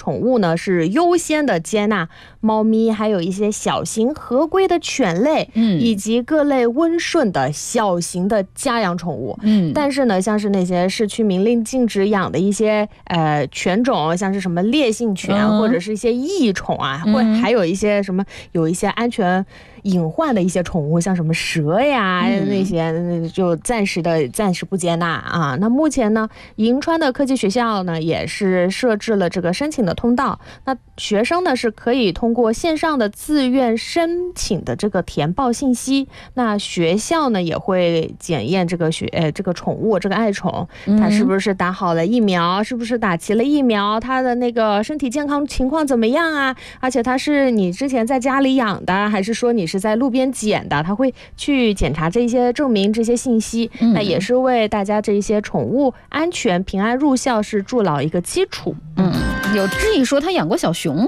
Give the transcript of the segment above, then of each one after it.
宠物呢是优先的接纳猫咪，还有一些小型合规的犬类，以及各类温顺的小型的家养宠物。但是呢，像是那些市区明令禁止养的一些犬种，像是什么烈性犬，或者是一些异宠啊，或还有一些什么有一些安全隐患的一些宠物，像什么蛇呀那些，就暂时不接纳啊。那目前呢，银川的科技学校呢也是设置了这个申请的通道，那学生呢是可以通过线上的自愿申请的这个填报信息，那学校呢也会检验这个宠物这个爱宠，它是不是打好了疫苗，是不是打齐了疫苗，它的那个身体健康情况怎么样啊？而且它是你之前在家里养的，还是说你是在路边捡的？他会去检查这些证明这些信息，那也是为大家这一些宠物安全平安入校是筑牢一个基础。 有质疑说他养过小熊，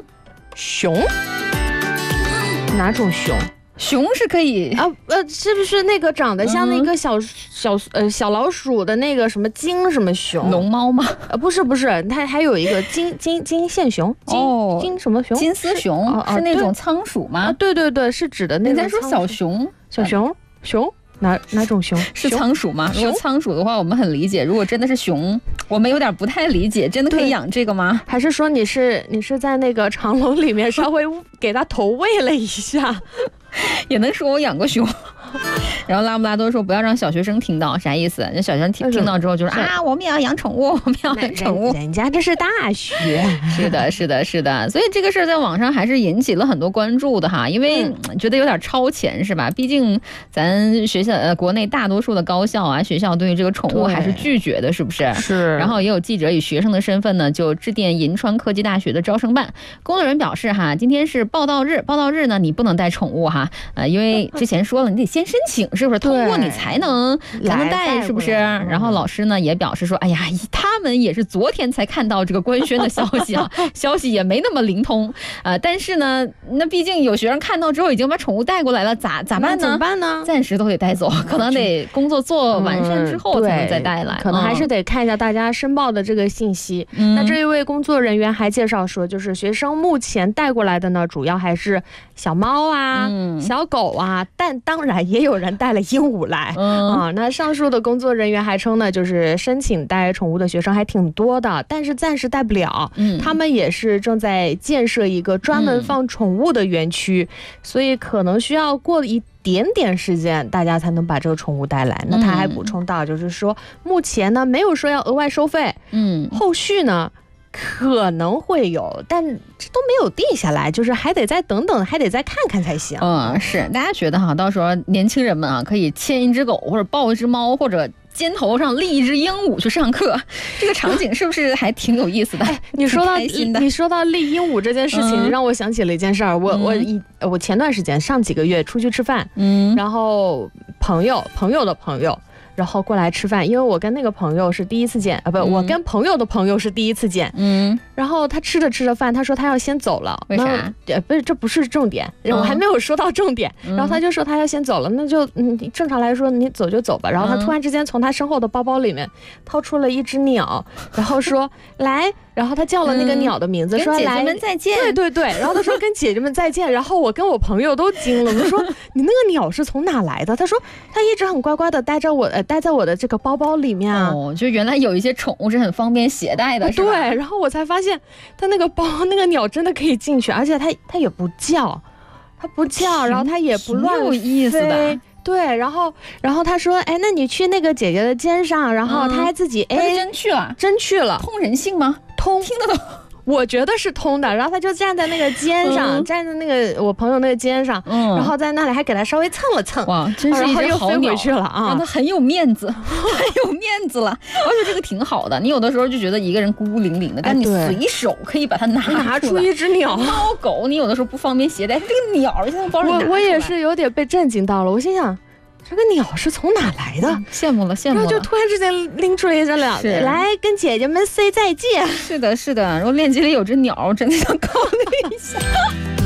哪种熊？ 熊是可以啊，是不是那个长得像那个小老鼠的那个什么金什么熊？ 龙猫吗？ 不是，它还有一个金线熊，金什么熊？ 金丝熊是那种仓鼠吗？ 对，是指的那个。 人家说小熊， 哪种熊？ 是仓鼠吗？如果仓鼠的话，我们很理解；如果真的是熊，我们有点不太理解。真的可以养这个吗？ 还是说你是在那个长笼里面稍微给它投喂了一下？ 也能说我养过熊。然后拉布拉多说不要让小学生听到，啥意思？那小学生听到之后就是啊，我们也要养宠物，我们要养宠物。 人家这是大学。 是的，所以这个事儿在网上还是引起了很多关注的哈，因为觉得有点超前是吧？毕竟咱学校国内大多数的高校啊学校对于这个宠物还是拒绝的，是不是？ 是。 然后也有记者以学生的身份呢，就致电银川科技大学的招生办，工作人员表示哈，今天是报到日呢，你不能带宠物哈，因为之前说了你得先申请，是不是？通过你才能带，是不是？然后老师呢也表示说，哎呀，他们也是昨天才看到这个官宣的消息啊，消息也没那么灵通但是呢，那毕竟有学生看到之后已经把宠物带过来了，咋办呢？ 怎么办呢？ 暂时都得带走，可能得工作做完善之后才能再带来， 可能还是得看一下大家申报的这个信息。那这一位工作人员还介绍说，就是学生目前带过来的呢，主要还是小猫啊、小狗啊，但当然也有人带了鹦鹉来那上述的工作人员还称呢，就是申请带宠物的学生还挺多的，但是暂时带不了。他们也是正在建设一个专门放宠物的园区，所以可能需要过一点点时间，大家才能把这个宠物带来。那他还补充到，就是说目前呢没有说要额外收费，后续呢可能会有，但这都没有定下来，就是还得再等等，还得再看看才行。 是，大家觉得哈，到时候年轻人们啊，可以牵一只狗，或者抱一只猫，或者肩头上立一只鹦鹉去上课，这个场景是不是还挺有意思的？ 你说到立鹦鹉这件事情，让我想起了一件事儿。我前段时间上几个月出去吃饭，然后朋友的朋友。然后过来吃饭，因为我跟那个朋友是第一次见我跟朋友的朋友是第一次见。然后他吃着饭，他说他要先走了。 为啥？ 这不是重点，我还没有说到重点。然后他就说他要先走了，那就正常来说你走就走吧。然后他突然之间从他身后的包包里面掏出了一只鸟，然后说来。然后他叫了那个鸟的名字，说跟姐姐们再见。 对，然后他说跟姐姐们再见。然后我跟我朋友都惊了，我说你那个鸟是从哪来的？他说他一直很乖乖的待在我的这个包包里面就原来有一些宠物是很方便携带的，是吧？ 对，然后我才发现他那个那个鸟真的可以进去，而且它也不叫，然后它也不乱飞， 有意思的。 对，然后他说，哎，那你去那个姐姐的肩上，然后他还自己真去了， 通人性吗？ 通， 听得懂。 我觉得是通的，然后他就站在那个肩上，站在那个我朋友那个肩上，然后在那里还给他稍微蹭了蹭， 哇，真是一只好鸟， 去了让他很有面子，很有面子了。而且这个挺好的，你有的时候就觉得一个人孤孤零零的，但你随手可以把它拿出一只鸟。 猫狗你有的时候不方便携带，这个鸟现在包里拿出来。 我也是有点被震惊到了，我心想。这个鸟是从哪来的？ 羡慕了。 然后就突然之间拎出了一只鸟来跟姐姐们 say 再见。 是的。然后链接里有只鸟，真的想考虑一下。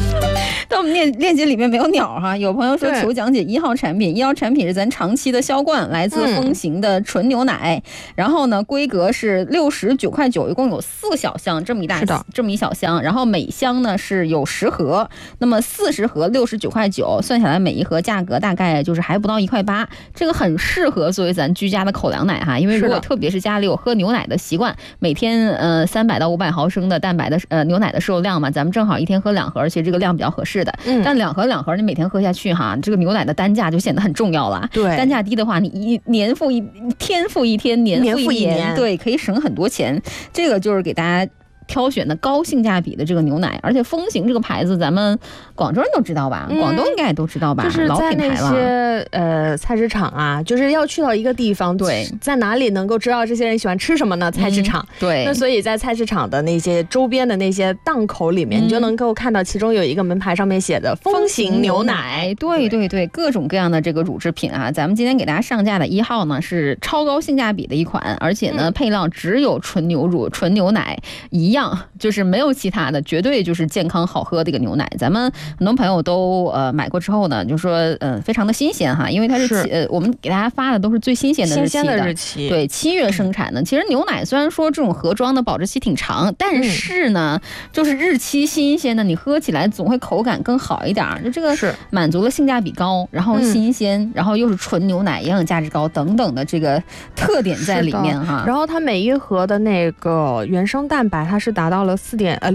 但我们链接里面没有鸟哈。有朋友说求讲解1号产品，1号产品是咱长期的销冠，来自风行的纯牛奶，然后呢规格是69.9块，一共有4个小箱，这么一小箱，然后每箱呢是有10盒，那么40盒69.9块，算下来每一盒价格大概就是还不到1.8块，这个很适合作为咱居家的口粮奶哈，因为如果特别是家里有喝牛奶的习惯，每天300到500毫升的蛋白的牛奶的摄入量嘛，咱们正好一天喝2盒，而且这个量比较合适的。但2盒你每天喝下去哈，这个牛奶的单价就显得很重要了。 对， 单价低的话，你天复一天，年复一年，对，可以省很多钱。这个就是给大家挑选的高性价比的这个牛奶，而且风行这个牌子咱们广州人都知道吧，广东应该也都知道吧， 就是在那些菜市场啊，就是要去到一个地方，对，在哪里能够知道这些人喜欢吃什么呢？菜市场， 对， 那所以在菜市场的那些周边的那些档口里面，你就能够看到其中有一个门牌上面写的风行牛奶， 对，各种各样的这个乳制品啊，咱们今天给大家上架的1号呢是超高性价比的一款，而且呢配料只有纯牛乳、纯牛奶一样，就是没有其他的，绝对就是健康好喝的一个牛奶。咱们很多朋友都买过之后呢，就说非常的新鲜哈，因为它是我们给大家发的都是最新鲜的日期，对，7月生产的。其实牛奶虽然说这种盒装的保质期挺长，但是呢，就是日期新鲜的，你喝起来总会口感更好一点。就这个是满足了性价比高，然后新鲜，然后又是纯牛奶，营养价值高等等的这个特点在里面哈。 然后它每一盒的那个原生蛋白，它是达到了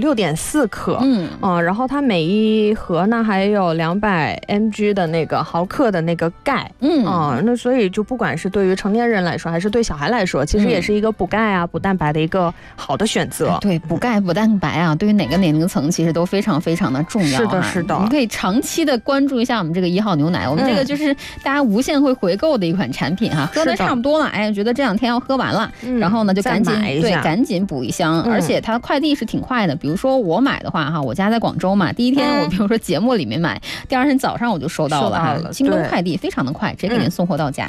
6.4克，然后它每一盒呢还有200 mg 的那个毫克的那个钙，那所以就不管是对于成年人来说，还是对小孩来说，其实也是一个补钙啊、补蛋白的一个好的选择。 对，补钙补蛋白啊，对于哪个年龄层其实都非常非常的重要。 是的， 你可以长期的关注一下我们这个1号牛奶，我们这个就是大家无限会回购的一款产品哈，喝的差不多了，觉得这2天要喝完了，然后呢就赶紧补一箱，而且它的快递是挺快的。比如说我买的话哈，我家在广州嘛，第一天我比如说节目里面买，第2天早上我就收到了，京东快递非常的快，直接给您送货到家。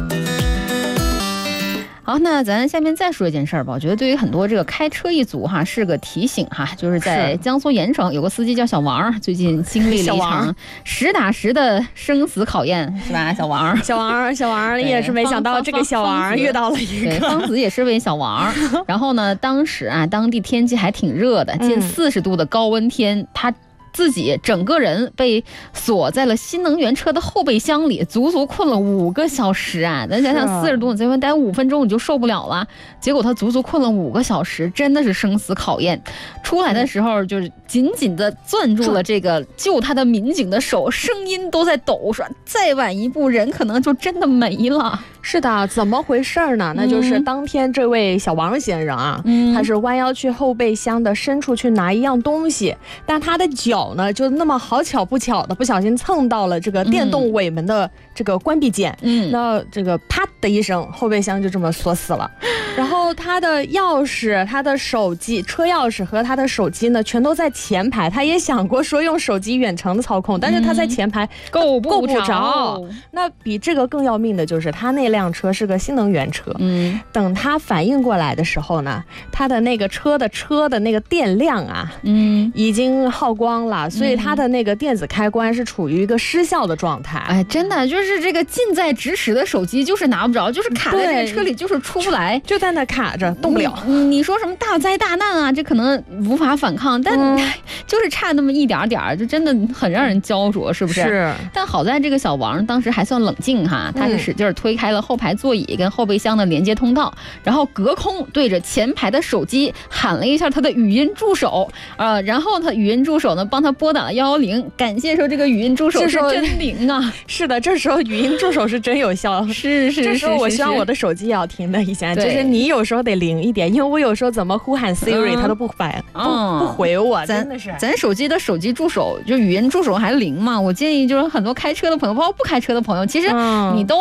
好，那咱下面再说一件事儿吧。我觉得对于很多这个开车一族哈，是个提醒哈，就是在江苏盐城有个司机叫小王，最近经历了一场实打实的生死考验，是吧？小王也是没想到这个小王遇到了一个方子，也是位小王。然后呢，当时啊，当地天气还挺热的，近40度的高温天，他自己整个人被锁在了新能源车的后备箱里，足足困了5个小时啊！咱想想40度，你在外待5分钟你就受不了了，结果他足足困了5个小时，真的是生死考验。出来的时候就是紧紧的攥住了这个救他的民警的手，声音都在抖，说再晚一步人可能就真的没了。 是的，怎么回事呢？那就是当天这位小王先生啊，他是弯腰去后备箱的深处去拿一样东西，但他的脚呢就那么好巧不巧的不小心蹭到了这个电动尾门的这个关闭键，那这个啪的一声，后备箱就这么锁死了。然后他的钥匙、他的手机、车钥匙和他的手机呢，全都在前排。他也想过说用手机远程的操控，但是他在前排够不着。那比这个更要命的就是他那辆车是个新能源车，等他反应过来的时候呢，他的那个车的那个电量啊，已经耗光了，所以他的那个电子开关是处于一个失效的状态。 哎，真的就是这个近在咫尺的手机就是拿不着，就是卡在这个车里，就是出不来， 就在那卡着动不了。 你说什么大灾大难啊，这可能无法反抗，但就是差那么一点点，就真的很让人焦灼，是不是？ 是。 但好在这个小王当时还算冷静哈，他是使劲推开了后排座椅跟后备箱的连接通道，然后隔空对着前排的手机喊了一下他的语音助手，然后他语音助手呢帮他拨打了110，感谢说这个语音助手是真灵啊。 是的，这时候语音助手是真有效。 是。 这时候我希望我的手机也要听的一下，就是你有时候得灵一点，因为我有时候怎么呼喊 Siri 他都不回我，真的是。 咱手机的手机助手就语音助手还灵嘛？我建议就是很多开车的朋友，包括不开车的朋友，其实你都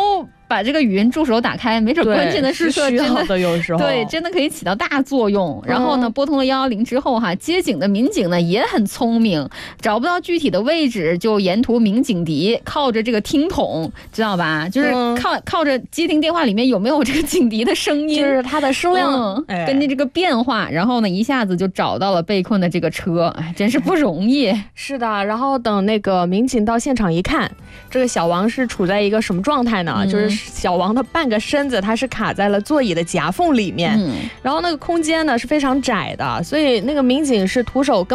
把这个语音助手打开，没准关键的时刻真的有时候对，真的可以起到大作用。然后呢，拨通了110之后哈，接警的民警呢也很聪明，找不到具体的位置，就沿途鸣警笛，靠着这个听筒，知道吧？就是靠着接听电话里面有没有这个警笛的声音， 就是它的声量跟着这个变化，然后呢一下子就找到了被困的这个车，哎，真是不容易。 是的，然后等那个民警到现场一看，这个小王是处在一个什么状态呢？就是小王的半个身子，它是卡在了座椅的夹缝里面，然后那个空间呢是非常窄的，所以那个民警是徒手根